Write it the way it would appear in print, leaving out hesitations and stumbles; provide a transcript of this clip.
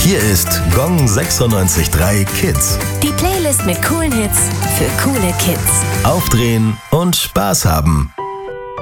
Hier ist Gong 96.3 Kids. Die Playlist mit coolen Hits für coole Kids. Aufdrehen und Spaß haben.